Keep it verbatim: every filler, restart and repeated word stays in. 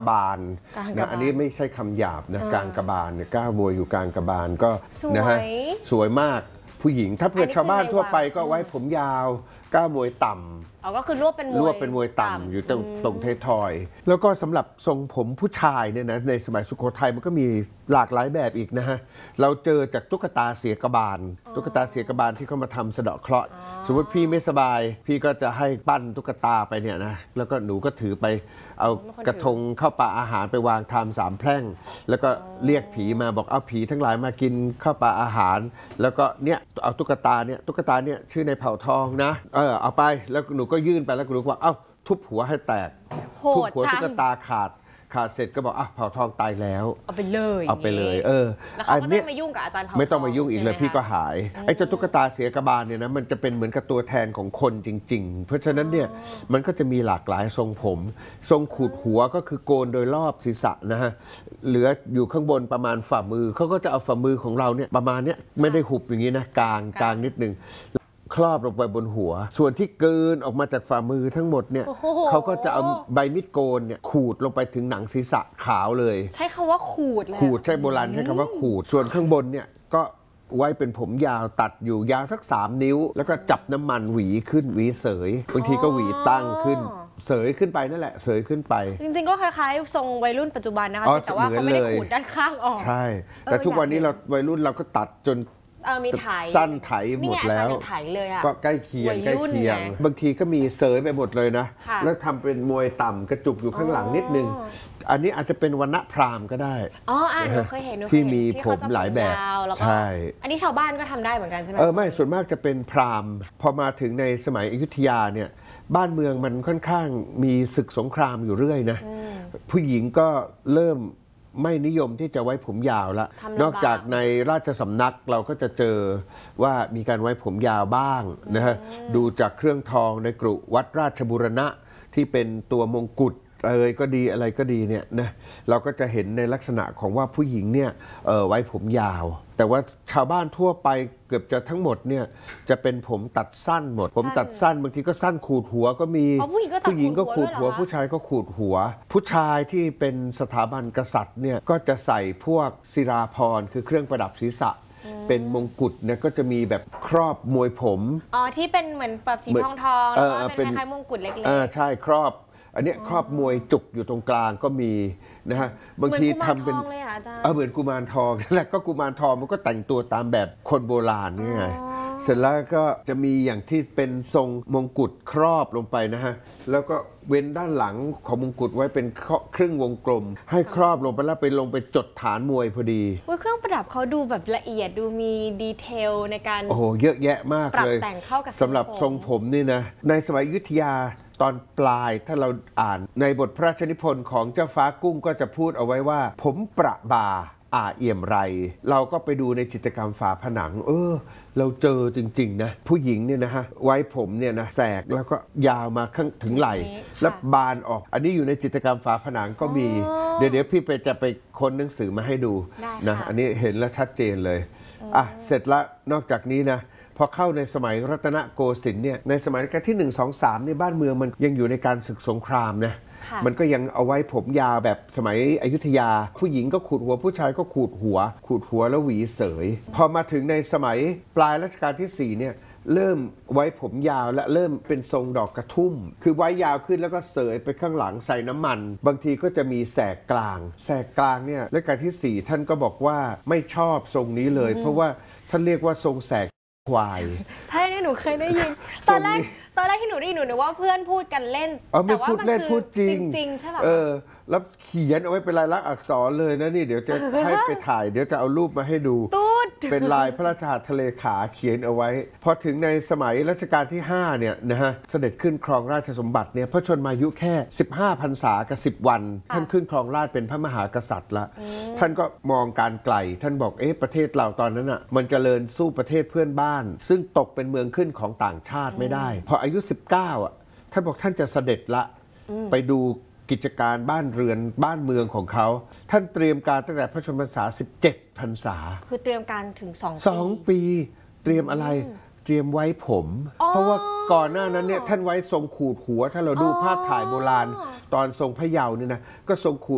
บาลนะอันนี้ไม่ใช่คำหยาบนะกลางกระบาลเนี่ยก้าวมวยอยู่กลางกระบาลก็นะฮะสวยมากผู้หญิงถ้าเพื่อชาวบ้านทั่วไปก็ไว้ผมยาวก้าวมวยต่ำอ๋อก็คือรวบเป็นมวยรวบเป็นมวยต่ำอยู่ตรงตรงเททอยแล้วก็สำหรับทรงผมผู้ชายเนี่ยนะในสมัยสุโขทัยมันก็มีหลากหลายแบบอีกนะฮะเราเจอจากตุ๊กตาเสียกบาลตุ๊กตาเสียกบาลที่เขามาทำสะเดาะเคราะห์สมมติพี่ไม่สบายพี่ก็จะให้ปั้นตุ๊กตาไปเนี่ยนะแล้วก็หนูก็ถือไปเอากระทงเข้าปลาอาหารไปวางทำสามแพร่งแล้วก็เรียกผีมาบอกเอาผีทั้งหลายมากินข้าวปลาอาหารแล้วก็เนี่ยเอาตุ๊กตาเนี่ยตุ๊กตาเนี่ยชื่อในเผ่าทองนะเออเอาไปแล้วหนูก็ยื่นไปแล้วหนูบอกเอ้าทุบหัวให้แตกทุบหัวตุ๊กตาขาดขาดเสร็จก็บอกอ่ะเผ่าทองตายแล้วเอาไปเลยเอาไปเลยเออแล้วเขาก็ไม่มายุ่งกับอาจารย์เผ่าทองไม่ต้องมายุ่งอีกเลยพี่ก็หายไอ้เจ้าตุ๊กตาเสียกบาลเนี่ยนะมันจะเป็นเหมือนกับตัวแทนของคนจริงๆเพราะฉะนั้นเนี่ยมันก็จะมีหลากหลายทรงผมทรงขูดหัวก็คือโกนโดยรอบศีรษะนะฮะเหลืออยู่ข้างบนประมาณฝ่ามือเขาก็จะเอาฝ่ามือของเราเนี่ยประมาณเนี้ยไม่ได้หุบอย่างนี้นะกลางกลางนิดนึงครอบลงไปบนหัวส่วนที่เกินออกมาจากฝ่ามือทั้งหมดเนี่ยเขาก็จะเอาใบมีดโกนเนี่ยขูดลงไปถึงหนังศีรษะขาวเลยใช้คำว่าขูดเลยขูดใช้โบราณใช้คำว่าขูดส่วนข้างบนเนี่ยก็ไว้เป็นผมยาวตัดอยู่ยาวสักสามนิ้วแล้วก็จับน้ำมันหวีขึ้นหวีเสยบางทีก็หวีตั้งขึ้นเสยขึ้นไปนั่นแหละเสยขึ้นไปจริงๆก็คล้ายๆทรงวัยรุ่นปัจจุบันนะคะแต่ว่าเขาไม่ได้ขูดด้านข้างออกใช่แต่ทุกวันนี้เราวัยรุ่นเราก็ตัดจนมีไถสั้นไถหมดแล้วก็ใกล้เคียงใกล้เคียงบางทีก็มีเสยไปหมดเลยนะแล้วทำเป็นมวยต่ำกระจุกอยู่ข้างหลังนิดนึงอันนี้อาจจะเป็นวรรณพราหมณ์ก็ได้อ๋ออ่าหนูเคยเห็นที่มีผมหลายแบบใช่อันนี้ชาวบ้านก็ทำได้เหมือนกันใช่ไหมเออไม่ส่วนมากจะเป็นพราหมณ์พอมาถึงในสมัยอยุธยาเนี่ยบ้านเมืองมันค่อนข้างมีศึกสงครามอยู่เรื่อยนะผู้หญิงก็เริ่มไม่นิยมที่จะไว้ผมยาวละนอกจากในราชสำนักเราก็จะเจอว่ามีการไว้ผมยาวบ้างนะฮะดูจากเครื่องทองในกรุวัดราชบูรณะที่เป็นตัวมงกุฎอะไรก็ดีอะไรก็ดีเนี่ยนะเราก็จะเห็นในลักษณะของว่าผู้หญิงเนี่ยเออไว้ผมยาวแต่ว่าชาวบ้านทั่วไปเกือบจะทั้งหมดเนี่ยจะเป็นผมตัดสั้นหมดผมตัดสั้นบางทีก็สั้นขูดหัวก็มีผู้หญิงก็ขูดหัวผู้ชายก็ขูดหัวผู้ชายที่เป็นสถาบันกษัตริย์เนี่ยก็จะใส่พวกศิราภรณ์คือเครื่องประดับศีรษะเป็นมงกุฎเนี่ยก็จะมีแบบครอบมวยผมอ๋อที่เป็นเหมือนแบบสีทองทองแล้วก็เป็นคล้ายๆมงกุฎเล็กๆเออใช่ครอบอันนี้ครอบมวยจุกอยู่ตรงกลางก็มีนะฮะบางทีทำเป็นเออเหมือนกุมารทองนั่นแหละก็กุมารทองมันก็แต่งตัวตามแบบคนโบราณนี่ไงเสร็จแล้วก็จะมีอย่างที่เป็นทรงมงกุฎครอบลงไปนะฮะแล้วก็เว้นด้านหลังของมงกุฎไว้เป็นครึ่งวงกลมให้ครอบลงไปแล้วไปลงไปจดฐานมวยพอดีเครื่องประดับเขาดูแบบละเอียดดูมีดีเทลในการโอ้โหเยอะแยะมากเลยสำหรับทรงผมนี่นะในสมัยอยุธยาตอนปลายถ้าเราอ่านในบทพระราชนิพนธ์ของเจ้าฟ้ากุ้งก็จะพูดเอาไว้ว่าผมประบาอาเอี่ยมไรเราก็ไปดูในจิตรกรรมฝาผนังเออเราเจอจริงๆนะผู้หญิงเนี่ยนะฮะไว้ผมเนี่ยนะแสกแล้วก็ยาวมาข้างถึงไหล่แล้วบานออกอันนี้อยู่ในจิตรกรรมฝาผนังก็มีเดี๋ยวเดี๋ยวพี่ไปจะไปค้นหนังสือมาให้ดูนะอันนี้เห็นแล้วชัดเจนเลยอ่ะเสร็จแล้วนอกจากนี้นะพอเข้าในสมัยรัตนโกสินทร์เนี่ยในสมัยรัชกาลที่หนึ่ง สอง สามในบ้านเมืองมันยังอยู่ในการศึกสงครามนะมันก็ยังเอาไว้ผมยาวแบบสมัยอยุธยาผู้หญิงก็ขูดหัวผู้ชายก็ขูดหัวขูดหัวแล้วหวีเสยพอมาถึงในสมัยปลายรัชกาลที่สี่เนี่ยเริ่มไว้ผมยาวและเริ่มเป็นทรงดอกกระทุ่มคือไว้ยาวขึ้นแล้วก็เสยไปข้างหลังใส่น้ำมันบางทีก็จะมีแสกกลางแสกกลางเนี่ยรัชกาลที่สี่ท่านก็บอกว่าไม่ชอบทรงนี้เลยเพราะว่าท่านเรียกว่าทรงแสกควายใช่เนี่ยหนูเคยได้ยินตอนแรกตอนแรกที่หนูได้ยินหนูนึกว่าเพื่อนพูดกันเล่นแต่ว่ามันคือจริงจริงใช่ป่ะเออแล้วเขียนเอาไว้เป็นลายลักษณ์อักษรเลยนะนี่เดี๋ยวจะให้ไปถ่ายเดี๋ยวจะเอารูปมาให้ดูเป็นลายพระราชหัตถเลขาเขียนเอาไว้พอถึงในสมัยรัชกาลที่ห้าเนี่ยนะฮะเสด็จขึ้นครองราชสมบัติเนี่ยพระชนมายุแค่สิบห้าพรรษากับสิบวันท่านขึ้นครองราชเป็นพระมหากษัตริย์ละท่านก็มองการไกลท่านบอกเอ๊ะประเทศเราตอนนั้นอ่ะมันเจริญสู้ประเทศเพื่อนบ้านซึ่งตกเป็นเมืองขึ้นของต่างชาติไม่ได้พออายุสิบเก้าอ่ะท่านบอกท่านจะเสด็จละไปดูกิจการบ้านเรือนบ้านเมืองของเขาท่านเตรียมการตั้งแต่พระชนมพรรษาสิบเจ็ดพรรษาคือเตรียมการถึงสองสองปีเตรียมอะไรเตรียมไว้ผมเพราะว่าก่อนหน้านั้นเนี่ยท่านไว้ทรงขูดหัวถ้าเราดูภาพถ่ายโบราณตอนทรงพระเยาว์เนี่ยนะก็ทรงขูด